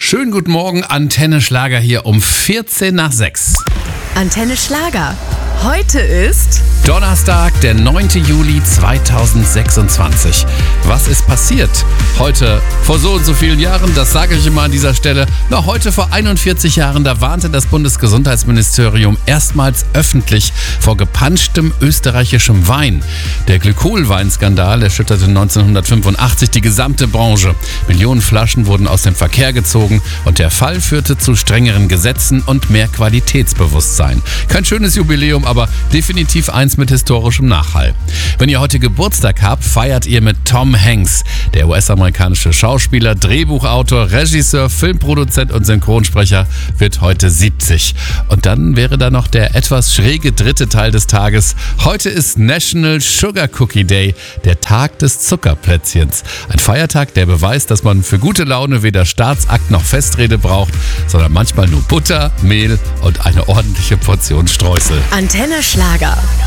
Schönen guten Morgen, Antenne Schlager hier um 14 nach 6. Antenne Schlager. Heute ist Donnerstag, der 9. Juli 2026. Was ist passiert? Heute vor so und so vielen Jahren, das sage ich immer an dieser Stelle. Noch heute vor 41 Jahren, da warnte das Bundesgesundheitsministerium erstmals öffentlich vor gepanschtem österreichischem Wein. Der Glykol-Weinskandal erschütterte 1985 die gesamte Branche. Millionen Flaschen wurden aus dem Verkehr gezogen und der Fall führte zu strengeren Gesetzen und mehr Qualitätsbewusstsein. Kein schönes Jubiläum, aber definitiv eins mit historischem Nachhall. Wenn ihr heute Geburtstag habt, feiert ihr mit Tom Hanks. Der US-amerikanische Schauspieler, Drehbuchautor, Regisseur, Filmproduzent und Synchronsprecher wird heute 70. Und dann wäre da noch der etwas schräge dritte Teil des Tages. Heute ist National Sugar Cookie Day, der Tag des Zuckerplätzchens. Ein Feiertag, der beweist, dass man für gute Laune weder Staatsakt noch Festrede braucht, sondern manchmal nur Butter, Mehl und eine ordentliche Portion Streusel. Antenne Schlager.